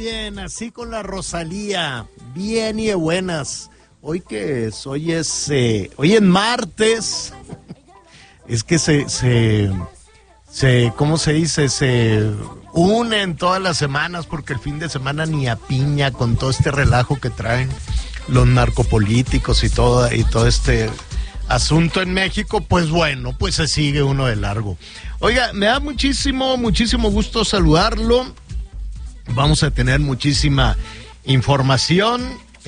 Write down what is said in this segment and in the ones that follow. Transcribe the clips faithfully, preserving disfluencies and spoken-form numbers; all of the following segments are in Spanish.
bien, así con la Rosalía, bien y de buenas. Hoy que es, hoy es, eh, hoy es martes, es que se, se, se, ¿cómo se dice? Se unen todas las semanas porque el fin de semana ni a piña con todo este relajo que traen los narcopolíticos y todo, y todo este asunto en México, pues bueno, pues se sigue uno de largo. Oiga, me da muchísimo, muchísimo gusto saludarlo. Vamos a tener muchísima información.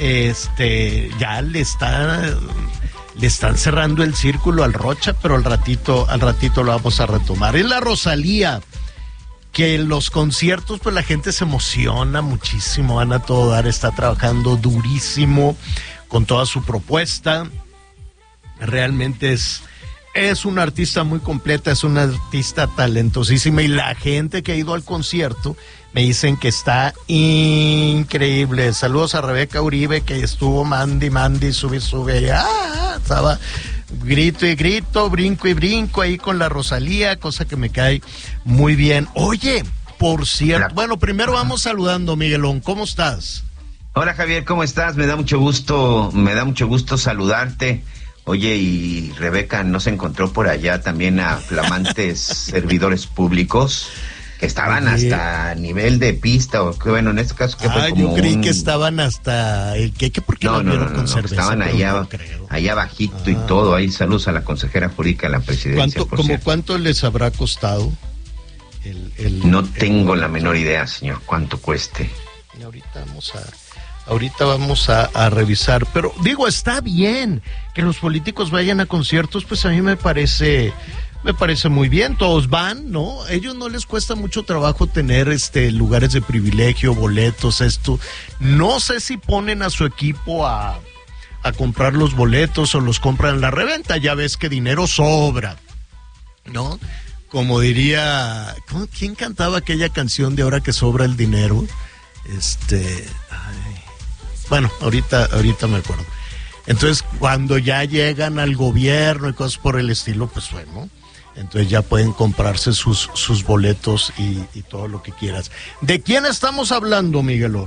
Este, ya le está, le están cerrando el círculo al Rocha, pero al ratito, al ratito lo vamos a retomar. Es la Rosalía, que en los conciertos, pues la gente se emociona muchísimo. Ana Todo Dar está trabajando durísimo con toda su propuesta. Realmente es, es una artista muy completa, es una artista talentosísima, y la gente que ha ido al concierto me dicen que está increíble. Saludos a Rebeca Uribe, que estuvo mandi, mandi, sube, sube, ¡ah! Estaba grito y grito, brinco y brinco ahí con la Rosalía, cosa que me cae muy bien. Oye, por cierto, Hola. Bueno, primero vamos saludando, Miguelón, ¿cómo estás? Hola, Javier, ¿cómo estás? Me da mucho gusto, me da mucho gusto saludarte. Oye, y Rebeca, ¿no se encontró por allá también a flamantes servidores públicos que estaban Oye. hasta a nivel de pista? O que bueno, en este caso que ah, fue como yo creí un... que estaban hasta el que, ¿por qué no, no, no, no, con no, cerveza? Estaban allá, no allá bajito ah. y todo. Ahí saludos a la consejera jurídica de la presidencia. ¿Cuánto, por como cierto. ¿Cuánto les habrá costado? El, el, no el, tengo el... la menor idea, señor, cuánto cueste. Y ahorita vamos a... Ahorita vamos a, a revisar, pero digo, está bien que los políticos vayan a conciertos, pues a mí me parece, me parece muy bien, todos van, ¿no? A ellos no les cuesta mucho trabajo tener este lugares de privilegio, boletos, esto. No sé si ponen a su equipo a, a comprar los boletos o los compran en la reventa, ya ves que dinero sobra, ¿no? Como diría, ¿cómo, ¿quién cantaba aquella canción de Ahora que sobra el dinero? Este... Ay. Bueno, ahorita, ahorita me acuerdo. Entonces, cuando ya llegan al gobierno y cosas por el estilo, pues bueno, entonces ya pueden comprarse sus, sus boletos y, y todo lo que quieras. ¿De quién estamos hablando, Miguelón?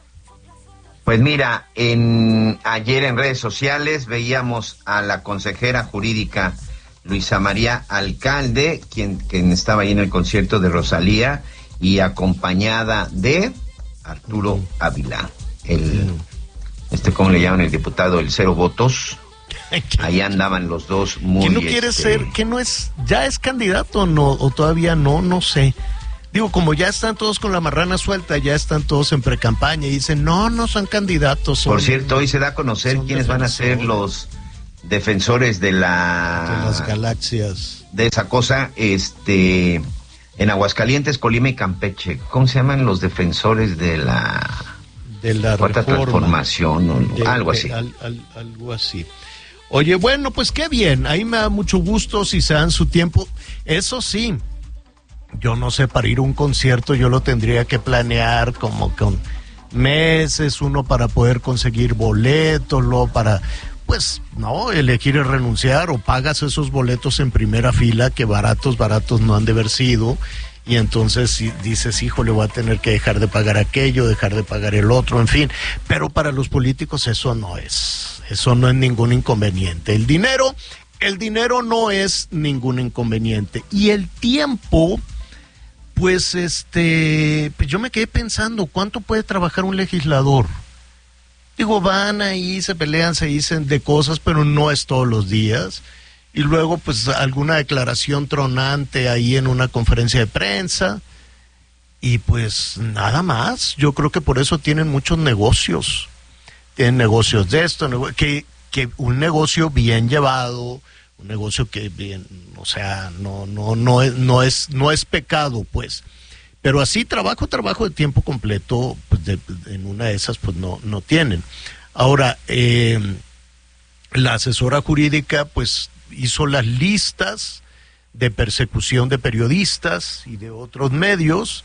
Pues mira, en ayer en redes sociales veíamos a la consejera jurídica Luisa María Alcalde, quien, quien estaba ahí en el concierto de Rosalía, y acompañada de Arturo uh-huh. Ávila. El, este, ¿cómo le llaman? El diputado, el cero votos. Ahí andaban los dos muy... ¿Que no quiere este... ser, que no es, ya es candidato no, o todavía no, no sé? Digo, como ya están todos con la marrana suelta, ya están todos en precampaña y dicen, no, no son candidatos. Son, Por cierto, hoy se da a conocer quiénes van a ser los defensores de la... De las galaxias. De esa cosa, este... En Aguascalientes, Colima y Campeche. ¿Cómo se llaman los defensores de la... de la cuarta reforma, transformación o de, algo de, así. Al, al, algo así. Oye, bueno, pues qué bien, ahí me da mucho gusto si se dan su tiempo. Eso sí, yo no sé, para ir a un concierto yo lo tendría que planear como con meses, uno para poder conseguir boletos, luego para, pues, no, elegir y renunciar, o pagas esos boletos en primera fila, que baratos, baratos no han de haber sido. Y entonces si dices, híjole, voy a tener que dejar de pagar aquello, dejar de pagar el otro, en fin. Pero para los políticos eso no es, eso no es ningún inconveniente. El dinero, el dinero no es ningún inconveniente. Y el tiempo, pues este, pues yo me quedé pensando, ¿cuánto puede trabajar un legislador? Digo, van ahí, se pelean, se dicen de cosas, pero no es todos los días. Y luego, pues, alguna declaración tronante ahí en una conferencia de prensa. Y pues, nada más. Yo creo que por eso tienen muchos negocios. Tienen negocios de esto, nego- que, que un negocio bien llevado, un negocio que bien, o sea, no, no, no es, no es, no es pecado, pues. Pero así, trabajo, trabajo de tiempo completo, pues, de, de, en una de esas, pues, no, no tienen. Ahora, eh, la asesora jurídica, pues, hizo las listas de persecución de periodistas y de otros medios,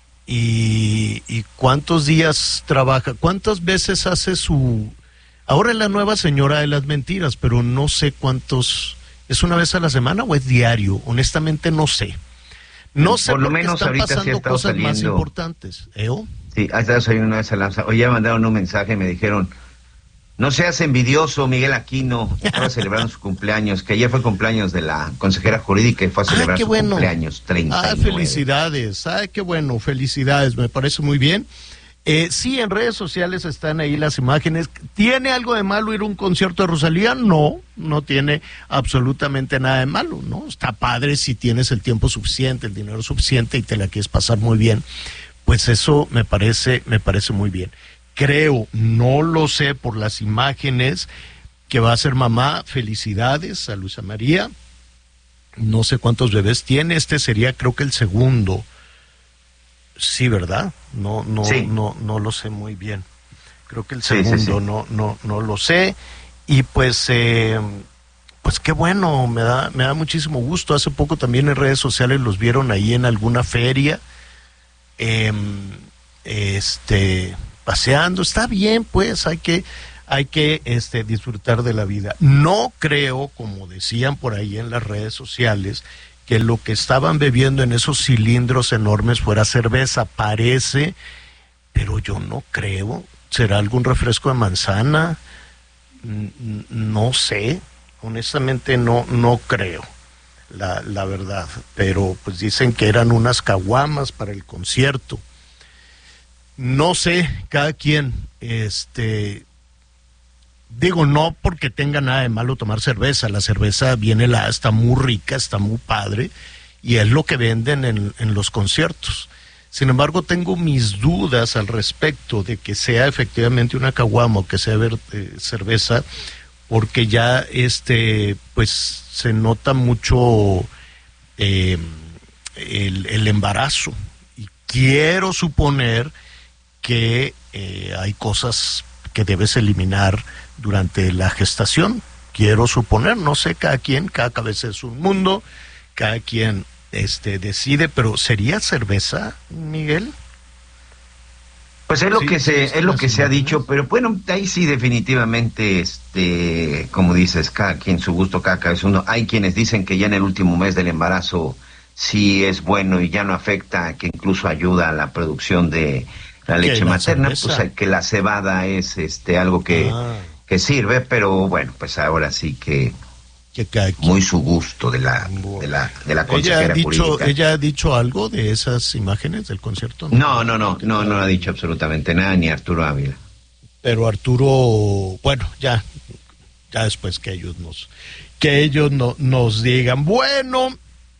y, y cuántos días trabaja, cuántas veces hace su... Ahora es la nueva señora de las mentiras, pero no sé cuántos... ¿Es una vez a la semana o es diario? Honestamente no sé. No sé, por lo porque menos están ahorita pasando sí ha estado cosas saliendo, más importantes. ¿Eh? Sí, ahí está desayuno una vez a la... Hoy ya mandaron un mensaje, me dijeron, no seas envidioso, Miguel Aquino, estaba celebrando su cumpleaños, que ayer fue cumpleaños de la consejera jurídica y fue a celebrar ah, su bueno. cumpleaños treinta y nueve. Ah, felicidades, ah, qué bueno, felicidades, me parece muy bien. Eh, sí, en redes sociales están ahí las imágenes. ¿Tiene algo de malo ir a un concierto de Rosalía? No, no tiene absolutamente nada de malo, ¿no? Está padre si tienes el tiempo suficiente, el dinero suficiente y te la quieres pasar muy bien. Pues eso me parece, me parece muy bien. Creo, no lo sé por las imágenes, que va a ser mamá. Felicidades a Luisa María. No sé cuántos bebés tiene, este sería creo que el segundo. Sí, ¿verdad? No, no, sí. no, no lo sé muy bien. Creo que el segundo, sí, sí, sí. no, no, no lo sé. Y pues, eh, pues qué bueno, me da, me da muchísimo gusto. Hace poco también en redes sociales los vieron ahí en alguna feria, eh, este, paseando. Está bien, pues, hay que, hay que, este, disfrutar de la vida. No creo, como decían por ahí en las redes sociales, que lo que estaban bebiendo en esos cilindros enormes fuera cerveza, parece, pero yo no creo. ¿Será algún refresco de manzana? No sé, honestamente no, no creo, la, la verdad, pero pues dicen que eran unas caguamas para el concierto. No sé, cada quien, este... Digo, no porque tenga nada de malo tomar cerveza, la cerveza viene la, está muy rica, está muy padre, y es lo que venden en, en los conciertos. Sin embargo, tengo mis dudas al respecto de que sea efectivamente una caguama o que sea ver, eh, cerveza, porque ya este, pues se nota mucho eh, el, el embarazo, y quiero suponer que eh, hay cosas que debes eliminar durante la gestación, quiero suponer, no sé, cada quien, cada cabeza es un mundo, cada quien este decide, pero ¿sería cerveza, Miguel? Pues es lo sí, que se es lo que se ha dicho, pero bueno, ahí sí definitivamente, este, como dices, cada quien su gusto, cada cabeza uno. Hay quienes dicen que ya en el último mes del embarazo sí es bueno y ya no afecta, que incluso ayuda a la producción de la leche materna, pues que la cebada es este algo que ah. que sirve, pero bueno, pues ahora sí que, que muy su gusto de la de la de la consejera ¿Ella ha dicho, jurídica. ¿Ella ha dicho algo de esas imágenes del concierto? No, no, no, no, no, no ha dicho absolutamente nada, ni Arturo Ávila. Pero Arturo, bueno, ya, ya después que ellos nos, que ellos no, nos digan. Bueno,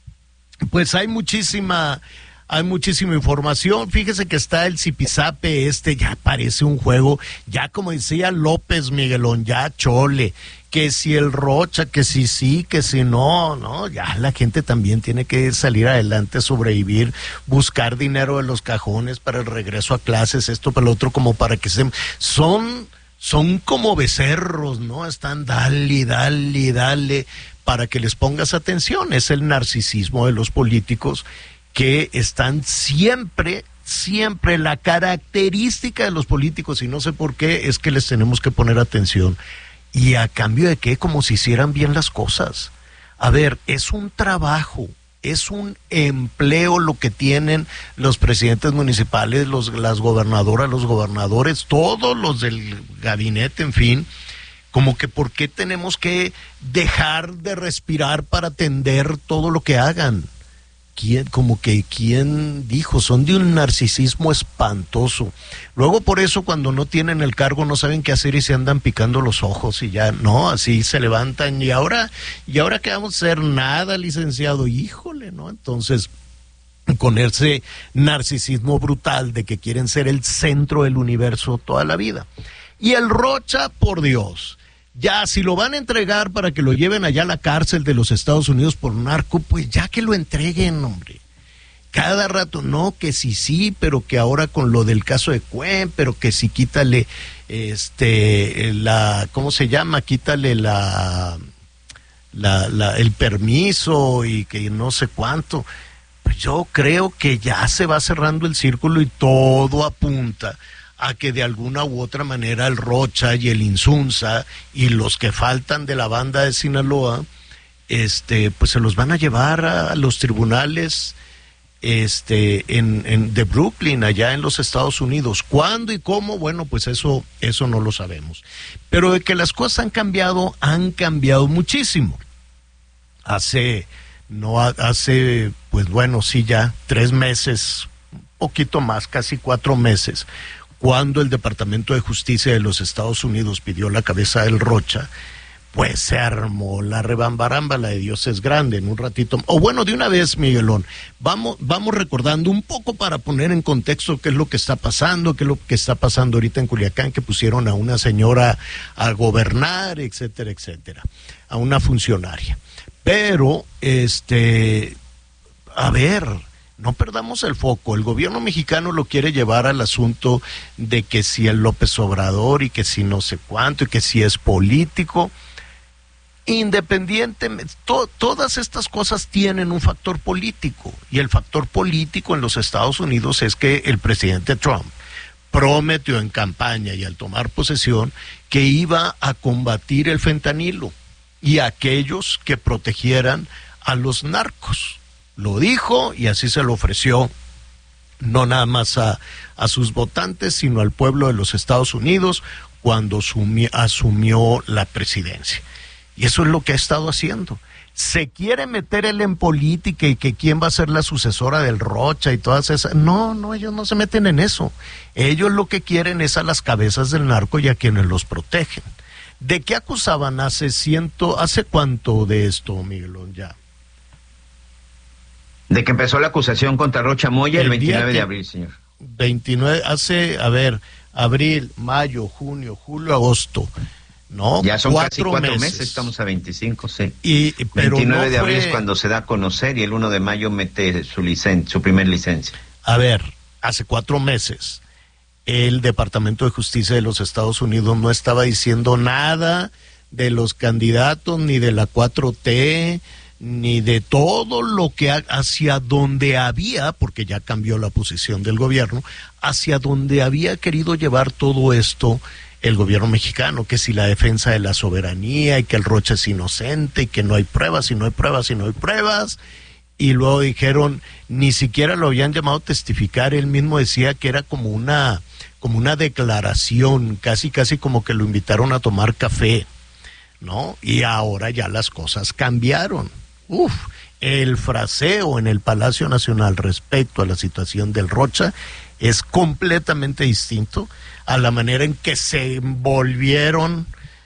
pues hay muchísima... Hay muchísima información. Fíjese que está el zipizape este, ya parece un juego, ya como decía López Miguelón, ya chole, que si el Rocha, que si sí, que si no, no, ya la gente también tiene que salir adelante, sobrevivir, buscar dinero de los cajones para el regreso a clases, esto para lo otro, como para que se... Son, son como becerros, ¿no? Están dale, dale, dale, para que les pongas atención. Es el narcisismo de los políticos, que están siempre, siempre, la característica de los políticos, y no sé por qué, es que les tenemos que poner atención. ¿Y a cambio de qué? Como si hicieran bien las cosas. A ver, es un trabajo, es un empleo lo que tienen los presidentes municipales, los, las gobernadoras, los gobernadores, todos los del gabinete, en fin. Como que ¿por qué tenemos que dejar de respirar para atender todo lo que hagan? ¿Quién, como que quién dijo? Son de un narcisismo espantoso. Luego por eso cuando no tienen el cargo no saben qué hacer y se andan picando los ojos y ya, no, así se levantan y ahora, y ahora qué vamos a hacer, nada, licenciado, híjole, ¿no? Entonces, con ese narcisismo brutal de que quieren ser el centro del universo toda la vida. Y el Rocha, por Dios, ya, si lo van a entregar para que lo lleven allá a la cárcel de los Estados Unidos por narco, pues ya que lo entreguen, hombre. Cada rato, no, que sí, sí, pero que ahora con lo del caso de Cuen, pero que sí, quítale, este, la, ¿cómo se llama? Quítale la, la, la, el permiso y que no sé cuánto. Pues yo creo que ya se va cerrando el círculo y todo apunta a que de alguna u otra manera el Rocha y el Insunza y los que faltan de la banda de Sinaloa, este, pues se los van a llevar a los tribunales este, en, en de Brooklyn, allá en los Estados Unidos. ¿Cuándo y cómo? Bueno, pues eso, eso no lo sabemos. Pero de que las cosas han cambiado, han cambiado muchísimo. Hace, no hace, pues bueno, sí ya tres meses, un poquito más, casi cuatro meses, cuando el Departamento de Justicia de los Estados Unidos pidió la cabeza del Rocha, pues se armó la rebambaramba, la de Dios es grande, en un ratito. O bueno, de una vez, Miguelón, vamos, vamos recordando un poco para poner en contexto qué es lo que está pasando, qué es lo que está pasando ahorita en Culiacán, que pusieron a una señora a gobernar, etcétera, etcétera, a una funcionaria. Pero, este, a ver, no perdamos el foco. El gobierno mexicano lo quiere llevar al asunto de que si el López Obrador y que si no sé cuánto y que si es político. Independientemente, to, todas estas cosas tienen un factor político, y el factor político en los Estados Unidos es que el presidente Trump prometió en campaña y al tomar posesión que iba a combatir el fentanilo y a aquellos que protegieran a los narcos. Lo dijo y así se lo ofreció, no nada más a, a sus votantes, sino al pueblo de los Estados Unidos cuando sumi, asumió la presidencia. Y eso es lo que ha estado haciendo. Se quiere meter él en política y que quién va a ser la sucesora del Rocha y todas esas. No, no, ellos no se meten en eso. Ellos lo que quieren es a las cabezas del narco y a quienes los protegen. ¿De qué acusaban hace ciento, hace cuánto de esto, Miguelón, ya? De que empezó la acusación contra Rocha Moya el, el veintinueve de abril, señor. veintinueve, hace, a ver, abril, mayo, junio, julio, agosto. No, ya son cuatro casi cuatro meses. meses, estamos a veinticinco, sí. Y, pero veintinueve no de abril fue... es cuando se da a conocer y el uno de mayo mete su licen... su primer licencia. A ver, hace cuatro meses el Departamento de Justicia de los Estados Unidos no estaba diciendo nada de los candidatos, ni de la cuatro T, ni de todo lo que ha... hacia donde había, porque ya cambió la posición del gobierno, hacia donde había querido llevar todo esto el gobierno mexicano, que si la defensa de la soberanía y que el Rocha es inocente y que no hay pruebas y no hay pruebas y no hay pruebas, y luego dijeron, ni siquiera lo habían llamado a testificar, él mismo decía que era como una, como una declaración, casi casi como que lo invitaron a tomar café, ¿no? Y ahora ya las cosas cambiaron. Uf, el fraseo en el Palacio Nacional respecto a la situación del Rocha es completamente distinto a la manera en que se envolvieron,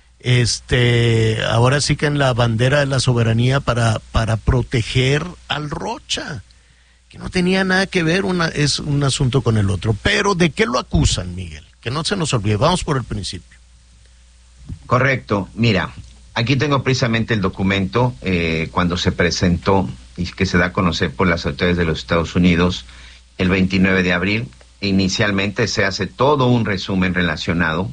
este, ahora sí que en la bandera de la soberanía para, para proteger al Rocha, que no tenía nada que ver, una, es un asunto con el otro. Pero ¿de qué lo acusan, Miguel? Que no se nos olvide, vamos por el principio. Correcto, mira, aquí tengo precisamente el documento eh, cuando se presentó y que se da a conocer por las autoridades de los Estados Unidos el veintinueve de abril. Inicialmente se hace todo un resumen relacionado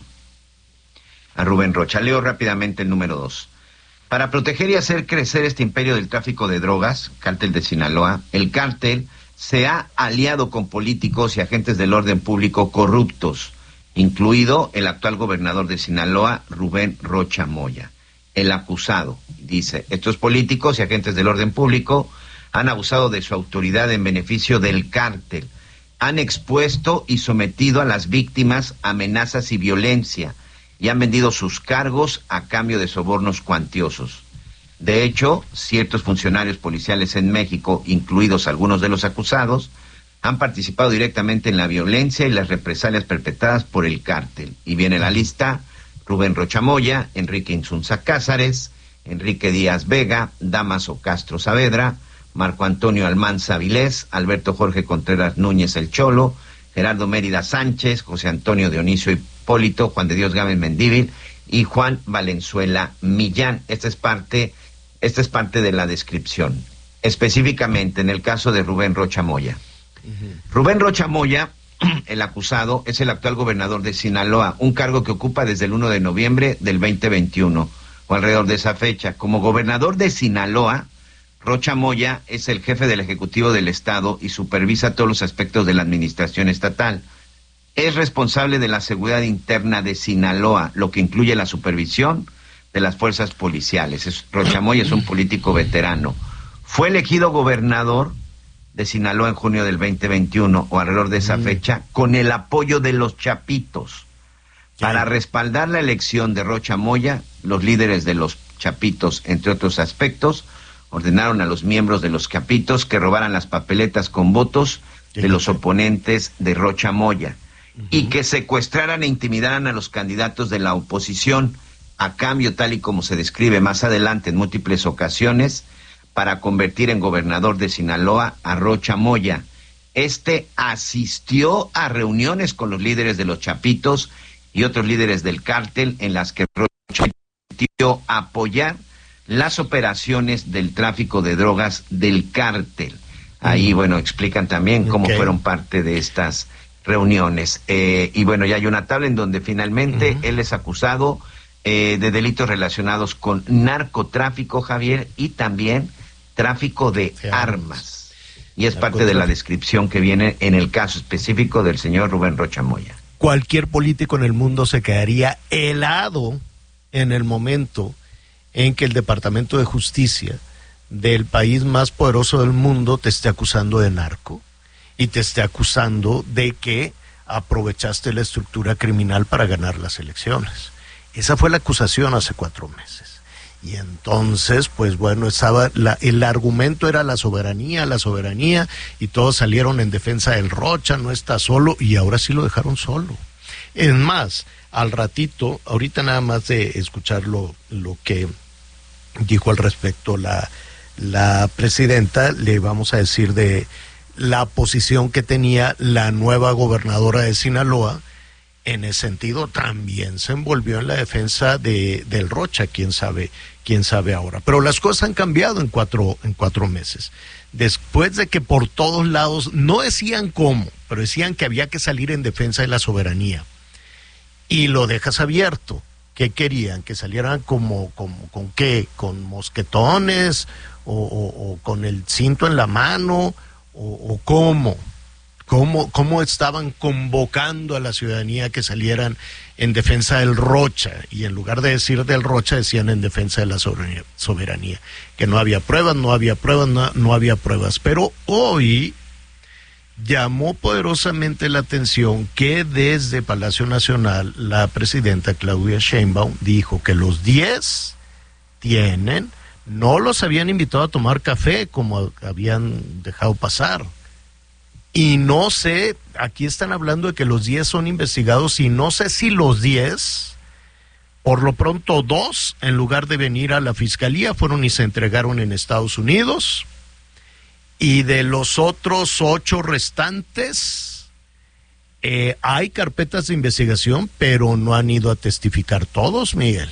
a Rubén Rocha. Leo rápidamente el número dos. Para proteger y hacer crecer este imperio del tráfico de drogas, cártel de Sinaloa, el cártel se ha aliado con políticos y agentes del orden público corruptos, incluido el actual gobernador de Sinaloa, Rubén Rocha Moya. El acusado dice, estos políticos y agentes del orden público han abusado de su autoridad en beneficio del cártel, han expuesto y sometido a las víctimas a amenazas y violencia y han vendido sus cargos a cambio de sobornos cuantiosos. De hecho, ciertos funcionarios policiales en México, incluidos algunos de los acusados, han participado directamente en la violencia y las represalias perpetradas por el cártel. Y viene la lista: Rubén Rocha Moya, Enrique Insunza Cázares, Enrique Díaz Vega, Damaso Castro Saavedra, Marco Antonio Almanza Vilés, Alberto Jorge Contreras Núñez el Cholo, Gerardo Mérida Sánchez, José Antonio Dionisio Hipólito, Juan de Dios Gámez Mendívil y Juan Valenzuela Millán. Esta es parte, esta es parte de la descripción. Específicamente en el caso de Rubén Rocha Moya. Uh-huh. Rubén Rocha Moya, el acusado, es el actual gobernador de Sinaloa, un cargo que ocupa desde el uno de noviembre del veinte veintiuno, o alrededor de esa fecha. Como gobernador de Sinaloa, Rocha Moya es el jefe del Ejecutivo del Estado y supervisa todos los aspectos de la administración estatal. Es responsable de la seguridad interna de Sinaloa, lo que incluye la supervisión de las fuerzas policiales. Es, Rocha Moya es un político veterano. Fue elegido gobernador de Sinaloa en junio del veinte veintiuno o alrededor de esa mm. fecha, con el apoyo de los Chapitos. ¿Qué? Para respaldar la elección de Rocha Moya, los líderes de los Chapitos, entre otros aspectos, ordenaron a los miembros de los Chapitos que robaran las papeletas con votos de los oponentes de Rocha Moya uh-huh. y que secuestraran e intimidaran a los candidatos de la oposición, a cambio, tal y como se describe más adelante en múltiples ocasiones, para convertir en gobernador de Sinaloa a Rocha Moya. Este asistió a reuniones con los líderes de los Chapitos y otros líderes del cártel en las que Rocha pidió apoyar las operaciones del tráfico de drogas del cártel. Ahí, bueno, explican también cómo okay. fueron parte de estas reuniones. Eh, y bueno, ya hay una tabla en donde finalmente uh-huh. él es acusado eh, de delitos relacionados con narcotráfico, Javier, y también tráfico de sí, armas. Y es parte de la descripción que viene en el caso específico del señor Rubén Rocha Moya. Cualquier político en el mundo se quedaría helado en el momento en que el Departamento de Justicia del país más poderoso del mundo te esté acusando de narco y te esté acusando de que aprovechaste la estructura criminal para ganar las elecciones. Esa fue la acusación hace cuatro meses. Y entonces, pues bueno, estaba la, el argumento era la soberanía, la soberanía, y todos salieron en defensa del Rocha, no está solo, y ahora sí lo dejaron solo. Es más, al ratito, ahorita nada más de escuchar lo, lo que dijo al respecto la, la presidenta, le vamos a decir de la posición que tenía la nueva gobernadora de Sinaloa. En ese sentido también se envolvió en la defensa de del Rocha, quién sabe, quién sabe ahora. Pero las cosas han cambiado en cuatro, en cuatro meses. Después de que por todos lados, no decían cómo, pero decían que había que salir en defensa de la soberanía. Y lo dejas abierto. ¿Qué querían? ¿Que salieran como, como con qué? ¿Con mosquetones? ¿O, o, o con el cinto en la mano? ¿O, o cómo? ¿Cómo, ¿Cómo estaban convocando a la ciudadanía que salieran en defensa del Rocha? Y en lugar de decir del Rocha, decían en defensa de la soberanía. soberanía. Que no había pruebas, no había pruebas, no, no había pruebas. Pero hoy llamó poderosamente la atención que desde Palacio Nacional la presidenta Claudia Sheinbaum dijo que los diez tienen, no los habían invitado a tomar café como habían dejado pasar. Y no sé, aquí están hablando de que los diez son investigados y no sé si los diez, por lo pronto dos, en lugar de venir a la fiscalía, fueron y se entregaron en Estados Unidos. Y de los otros ocho restantes, eh, hay carpetas de investigación, pero no han ido a testificar todos, Miguel.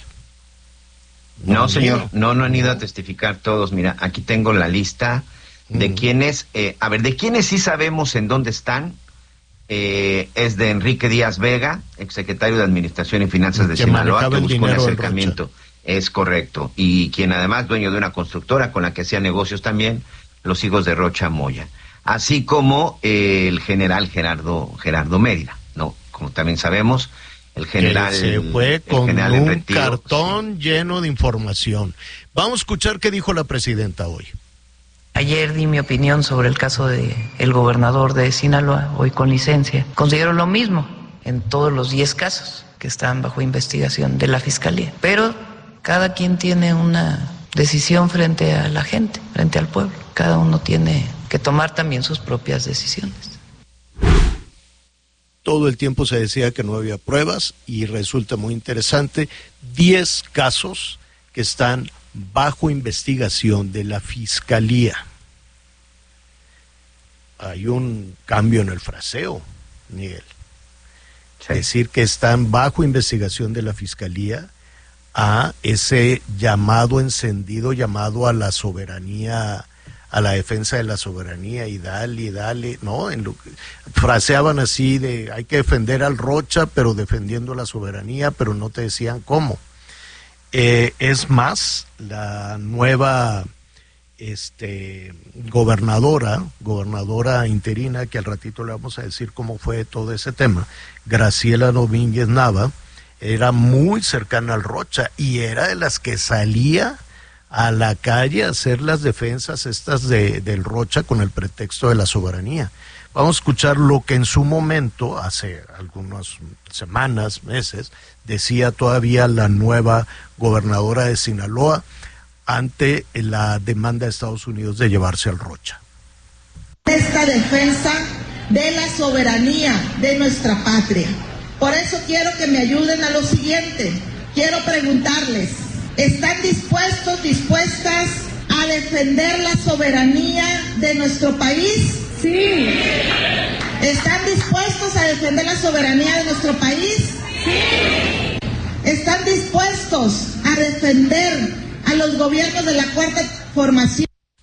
No, no señor, no, no han ido a testificar todos. Mira, aquí tengo la lista de quienes, eh, a ver, de quienes sí sabemos en dónde están, eh, es de Enrique Díaz Vega, exsecretario de Administración y Finanzas de Sinaloa, que buscó un acercamiento, es correcto, y quien además dueño de una constructora con la que hacía negocios también, los hijos de Rocha Moya, así como eh, el general Gerardo Gerardo Mérida, ¿no? Como también sabemos, el general... Que se fue con general un retiro, cartón sí. lleno de información. Vamos a escuchar qué dijo la presidenta hoy. Ayer di mi opinión sobre el caso de el gobernador de Sinaloa, hoy con licencia. Considero lo mismo en todos los diez casos que están bajo investigación de la Fiscalía. Pero cada quien tiene una decisión frente a la gente, frente al pueblo. Cada uno tiene que tomar también sus propias decisiones. Todo el tiempo se decía que no había pruebas y resulta muy interesante. diez casos que están bajo investigación de la Fiscalía. Hay un cambio en el fraseo, Miguel. Sí. Decir que están bajo investigación de la Fiscalía a ese llamado encendido, llamado a la soberanía, a la defensa de la soberanía, y dale, y dale, ¿no? En lo que fraseaban así de hay que defender al Rocha, pero defendiendo la soberanía, pero no te decían cómo. Eh, es más, la nueva este, gobernadora, gobernadora interina, que al ratito le vamos a decir cómo fue todo ese tema, Graciela Domínguez Nava, era muy cercana al Rocha y era de las que salía a la calle a hacer las defensas estas de, del Rocha con el pretexto de la soberanía. Vamos a escuchar lo que en su momento, hace algunas semanas, meses, decía todavía la nueva gobernadora de Sinaloa ante la demanda de Estados Unidos de llevarse al Rocha. Esta defensa de la soberanía de nuestra patria. Por eso quiero que me ayuden a lo siguiente. Quiero preguntarles, ¿están dispuestos, dispuestas a defender la soberanía de nuestro país? Sí. ¿Están dispuestos a defender la soberanía de nuestro país? Sí. ¿Están dispuestos a defender a los gobiernos de la Cuarta Transformación?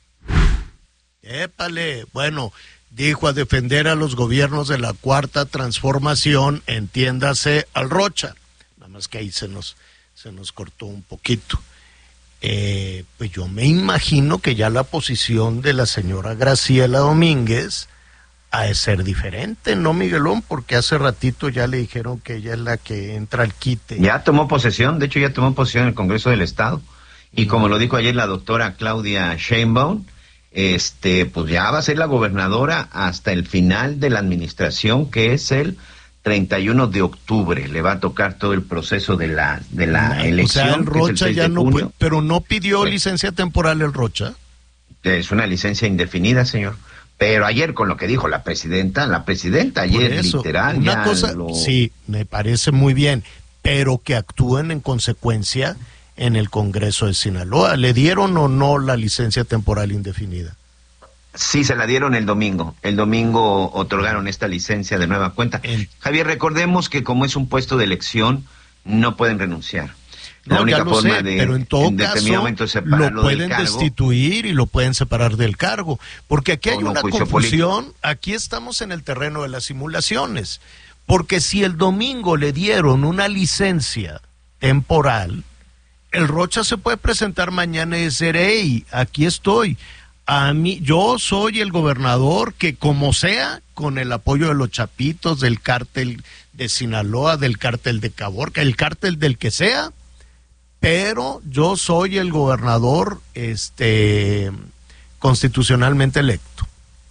Épale, bueno, dijo a defender a los gobiernos de la Cuarta Transformación, entiéndase al Rocha. Nada más que ahí se nos, se nos cortó un poquito. Eh, pues yo me imagino que ya la posición de la señora Graciela Domínguez ha de ser diferente, ¿no, Miguelón? Porque hace ratito ya le dijeron que ella es la que entra al quite. Ya tomó posesión, de hecho ya tomó posesión en el Congreso del Estado. Y como lo dijo ayer la doctora Claudia Sheinbaum, este, pues ya va a ser la gobernadora hasta el final de la administración, que es el treinta y uno de octubre. Le va a tocar todo el proceso de la de la no, elección. O sea, el Rocha ya no puede, pero no pidió sí. licencia temporal el Rocha. Es una licencia indefinida, señor. Pero ayer con lo que dijo la presidenta, la presidenta ayer eso, literal una ya cosa, lo... sí, me parece muy bien, pero que actúen en consecuencia en el Congreso de Sinaloa. ¿Le dieron o no la licencia temporal indefinida? Sí, se la dieron el domingo. El domingo otorgaron esta licencia de nueva cuenta. El... Javier, recordemos que como es un puesto de elección, no pueden renunciar. La no, única ya lo forma sé, de, pero en todo en caso lo pueden destituir y lo pueden separar del cargo. Porque aquí hay una confusión, político. Aquí estamos en el terreno de las simulaciones. Porque si el domingo le dieron una licencia temporal, el Rocha se puede presentar mañana y decir, hey, aquí estoy. A mí, yo soy el gobernador que como sea, con el apoyo de los chapitos, del cártel de Sinaloa, del cártel de Caborca, el cártel del que sea, pero yo soy el gobernador este constitucionalmente electo.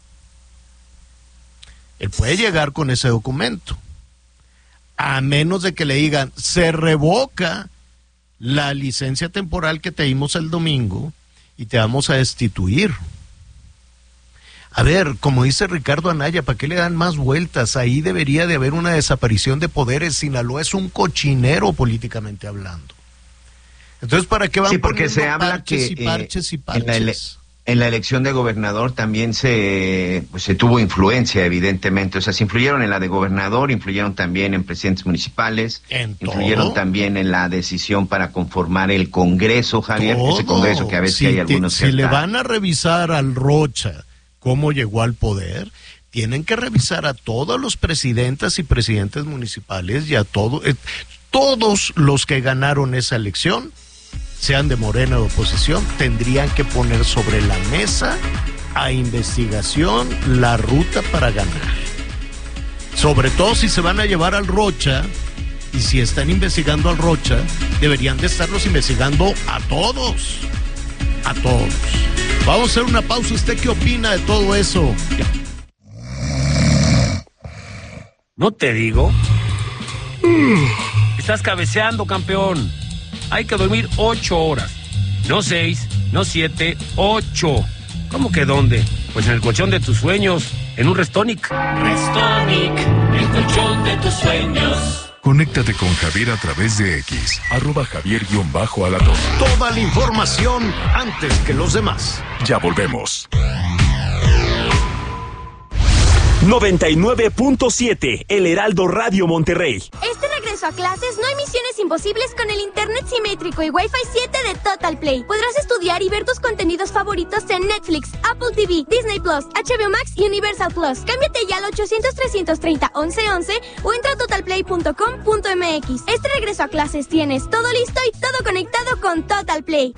Él puede llegar con ese documento, a menos de que le digan, se revoca la licencia temporal que te dimos el domingo y te vamos a destituir. A ver, como dice Ricardo Anaya, ¿para qué le dan más vueltas? Ahí debería de haber una desaparición de poderes. Sinaloa es un cochinero políticamente hablando. Entonces, ¿para qué van sí, porque se habla parches que, y parches eh, y parches? En la, ele- en la elección de gobernador también se, pues, se tuvo influencia, evidentemente. O sea, se influyeron en la de gobernador, influyeron también en presidentes municipales, ¿En influyeron todo? también en la decisión para conformar el Congreso, Javier. Todo. Ese Congreso que a veces si hay te, algunos... Si le van a revisar al Rocha cómo llegó al poder, tienen que revisar a todos los presidentes y presidentes municipales y a todo, eh, todos los que ganaron esa elección, sean de Morena o de oposición, tendrían que poner sobre la mesa a investigación la ruta para ganar. Sobre todo si se van a llevar al Rocha, y si están investigando al Rocha, deberían de estarlos investigando a todos, a todos. Vamos a hacer una pausa. ¿Usted qué opina de todo eso? ¿No te digo? Estás cabeceando, campeón. Hay que dormir ocho horas. No seis, no siete, ocho. ¿Cómo que dónde? Pues en el colchón de tus sueños, en un Restonic. Restonic, el colchón de tus sueños. Conéctate con Javier a través de X, arroba Javier-Alatorre. Toda la información antes que los demás. Ya volvemos. noventa y nueve punto siete, El Heraldo Radio Monterrey. Este regreso a clases no hay misiones imposibles con el internet simétrico y Wi-Fi siete de Total Play. Podrás estudiar y ver tus contenidos favoritos en Netflix, Apple T V, Disney Plus, H B O Max y Universal Plus. Cámbiate ya al ochocientos, trescientos treinta, once once o entra a total play punto com punto m x. Este regreso a clases tienes todo listo y todo conectado con Total Play.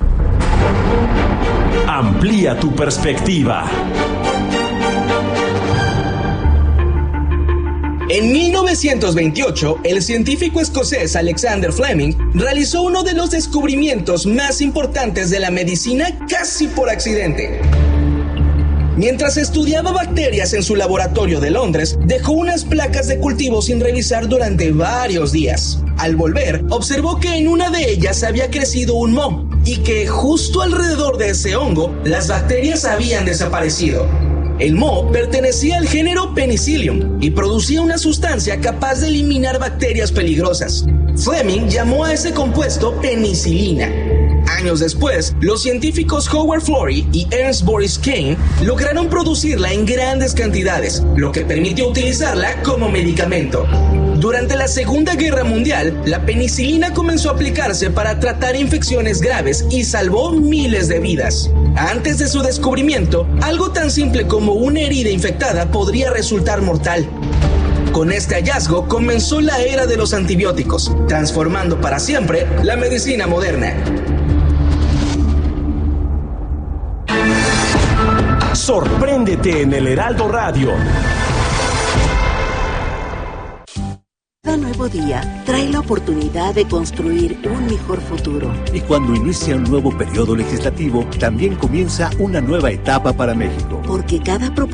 Amplía tu perspectiva. En mil novecientos veintiocho, el científico escocés Alexander Fleming realizó uno de los descubrimientos más importantes de la medicina casi por accidente. Mientras estudiaba bacterias en su laboratorio de Londres, dejó unas placas de cultivo sin revisar durante varios días. Al volver, observó que en una de ellas había crecido un moho y que justo alrededor de ese hongo, las bacterias habían desaparecido. El moho pertenecía al género Penicillium y producía una sustancia capaz de eliminar bacterias peligrosas. Fleming llamó a ese compuesto penicilina. Años después, los científicos Howard Florey y Ernst Boris Kane lograron producirla en grandes cantidades, lo que permitió utilizarla como medicamento. Durante la Segunda Guerra Mundial, la penicilina comenzó a aplicarse para tratar infecciones graves y salvó miles de vidas. Antes de su descubrimiento, algo tan simple como una herida infectada podría resultar mortal. Con este hallazgo comenzó la era de los antibióticos, transformando para siempre la medicina moderna. Sorpréndete en el Heraldo Radio. Cada nuevo día trae la oportunidad de construir un mejor futuro. Y cuando inicia un nuevo periodo legislativo, también comienza una nueva etapa para México. Porque cada propuesta